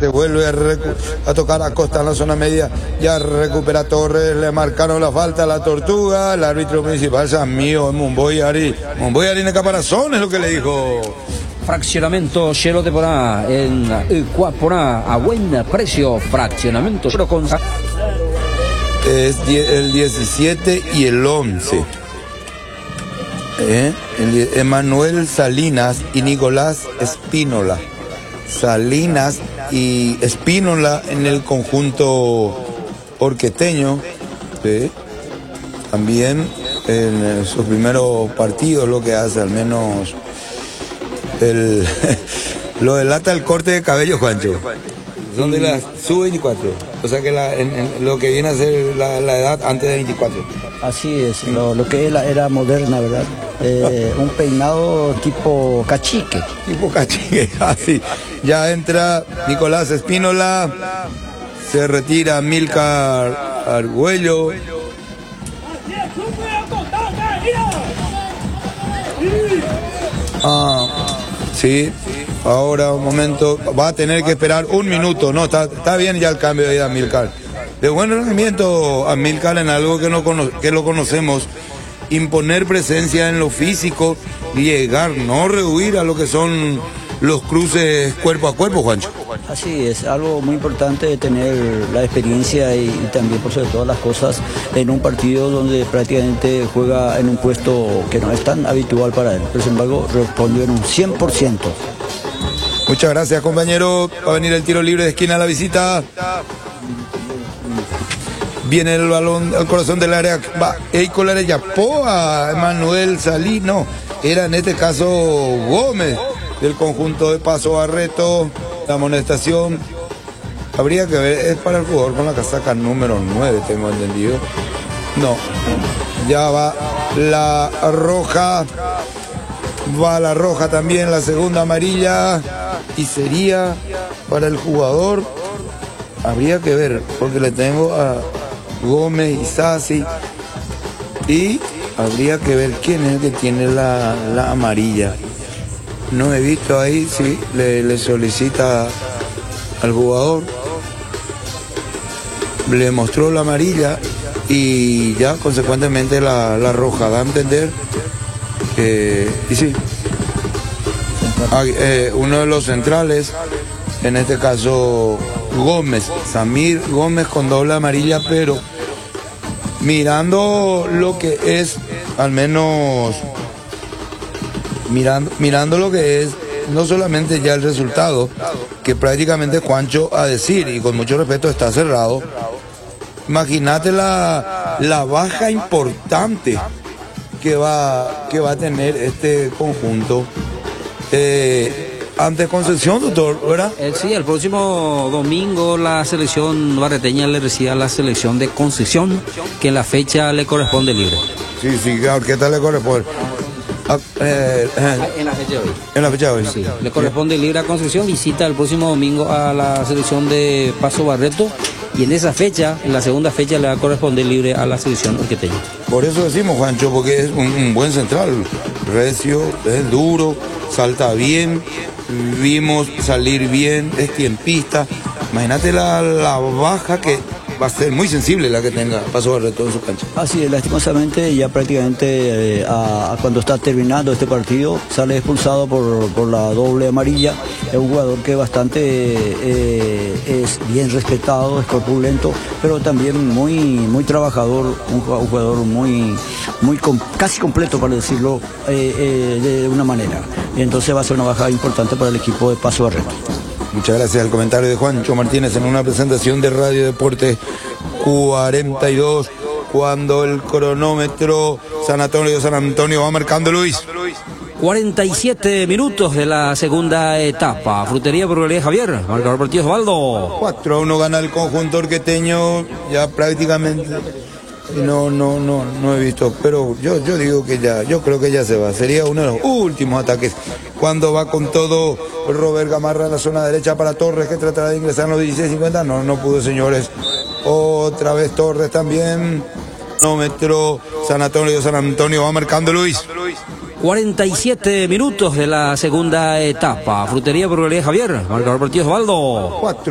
parte, vuelve a tocar a Costa en la zona media, ya recupera Torres, le marcaron la falta a la Tortuga, el árbitro principal es mío, es Mumboyari en el caparazón, es lo que le dijo. Fraccionamiento Cielo de Porá en Porá a buen precio. Fraccionamiento Cielo con... Es el 17 y el 11. Emanuel Salinas y Nicolás Espínola. Salinas y Espínola en el conjunto orqueteño. ¿Sí? También en sus primeros partidos lo que hace, al menos lo delata el corte de cabello, Juancho. Son de las sub-24, o sea que lo que viene a ser la edad antes de 24. Así es, lo que es la era moderna, ¿verdad? Un peinado tipo cachique. Tipo cachique, así. Ya entra Nicolás Espínola, se retira Milcar Argüello. Sí. Ahora un momento, va a tener que esperar un minuto, no, está bien ya el cambio de Amílcar. De buen rendimiento Amílcar en algo que lo conocemos, imponer presencia en lo físico, llegar, no rehuir a lo que son los cruces cuerpo a cuerpo, Juancho. Así es, algo muy importante tener la experiencia y también por sobre todas las cosas en un partido donde prácticamente juega en un puesto que no es tan habitual para él, pero sin embargo respondió en un 100%. Muchas gracias, compañero. Va a venir el tiro libre de esquina a la visita. Viene el balón al corazón del área. Va Eicolar Yapoa, Emanuel Salino. Era en este caso Gómez del conjunto de Paso Barreto. La amonestación habría que ver, es para el jugador con la casaca número 9, tengo entendido. No, ya va la roja. Va la roja también, la segunda amarilla. Y sería para el jugador, habría que ver, porque le tengo a Gómez y Sassi. Y habría que ver quién es el que tiene la amarilla. No he visto ahí, sí, le solicita al jugador. Le mostró la amarilla y ya consecuentemente la roja. Da a entender que... Y sí. Uno de los centrales, en este caso Gómez, Samir Gómez con doble amarilla, pero mirando lo que es, al menos mirando lo que es, no solamente ya el resultado, que prácticamente Juancho a decir, y con mucho respeto está cerrado, imagínate la baja importante que va a tener este conjunto ante Concepción, doctor, ¿verdad? Sí, el próximo domingo la selección barreteña le recibe a la selección de Concepción, que en la fecha le corresponde libre. Sí, ¿qué tal le corresponde? En la fecha de hoy. En la fecha de hoy. Sí, le corresponde libre a Concepción, visita el próximo domingo a la selección de Paso Barreto, y en esa fecha, en la segunda fecha, le va a corresponder libre a la selección orqueteña. Por eso decimos, Juancho, porque es un buen central, recio, es duro, salta bien, vimos salir bien, es tiempista. Imagínate la baja que va a ser muy sensible la que tenga Paso Barreto en su cancha. Así es, lastimosamente ya prácticamente cuando está terminando este partido sale expulsado por la doble amarilla. Es un jugador que bastante es bien respetado, es corpulento, pero también muy trabajador, un jugador casi completo, para decirlo de una manera. Y entonces va a ser una baja importante para el equipo de Paso Barreto. Muchas gracias al comentario de Juancho Martínez en una presentación de Radio Deporte 42, cuando el cronómetro San Antonio va marcando, Luis. 47 minutos de la segunda etapa. Frutería Burguería Javier, marcador partido Osvaldo. 4-1 gana el conjunto orqueteño, ya prácticamente. No he visto, pero yo digo que yo creo que ya se va. Sería uno de los últimos ataques. Cuando va con todo Robert Gamarra en la zona derecha para Torres, que tratará de ingresar en los 16:50. No pudo, señores. Otra vez Torres también. Cronómetro San Antonio va marcando, Luis. 47 minutos de la segunda etapa. Frutería Burguería Javier, marcador partido Osvaldo. 4